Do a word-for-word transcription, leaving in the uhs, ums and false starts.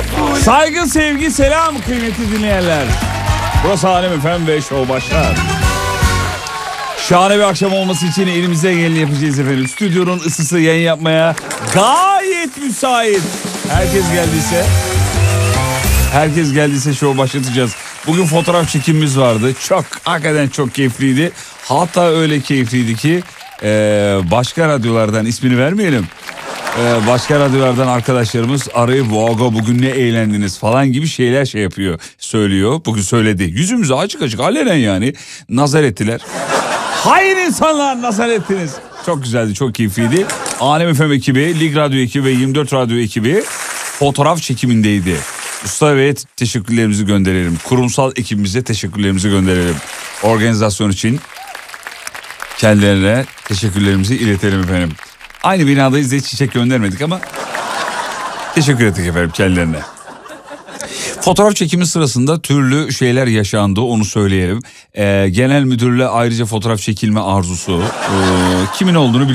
Saygı, sevgi, selam kıymetli dinleyenler. Burası Alem F M ve Show başlar. Şahane bir akşam olması için elimizden geleni yapacağız efendim. Stüdyonun ısısı yayın yapmaya gayet müsait. Herkes geldiyse, herkes geldiyse show başlatacağız. Bugün fotoğraf çekimimiz vardı. Çok, hakikaten çok keyifliydi. Hatta öyle keyifliydi ki e, başka radyolardan, ismini vermeyelim. E, başka radyolardan arkadaşlarımız arayıp "Vaga bugün ne eğlendiniz" falan gibi şeyler şey yapıyor, söylüyor. Bugün söyledi. Yüzümüze açık açık alenen yani nazar ettiler. Hayır insanlar, nazar ettiniz. Çok güzeldi, çok keyifliydi. Alem F M ekibi, Lig Radyo ekibi ve yirmi dört Radyo ekibi fotoğraf çekimindeydi. Usta ve teşekkürlerimizi gönderelim. Kurumsal ekibimize teşekkürlerimizi gönderelim. Organizasyon için kendilerine teşekkürlerimizi iletelim efendim. Aynı binadayız diye çiçek göndermedik ama teşekkür ettik efendim kendilerine. Fotoğraf çekimi sırasında türlü şeyler yaşandı, onu söyleyelim. Ee, genel müdürle ayrıca fotoğraf çekilme arzusu. Ee, kimin olduğunu